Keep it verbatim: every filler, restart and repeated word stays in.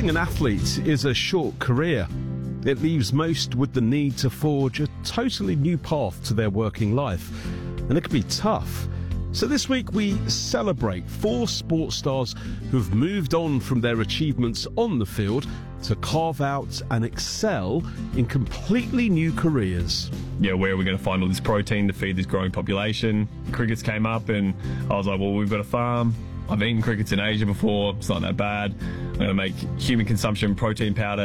Being an athlete is a short career. It leaves most with the need to forge a totally new path to their working life, and it can be tough. So this week we celebrate four sports stars who've moved on from their achievements on the field to carve out and excel in completely new careers. Yeah, where are we going to find all this protein to feed this growing population? Crickets came up and I was like, well, we've got a farm. I've eaten crickets in Asia before. It's not that bad. I'm going to make human consumption protein powder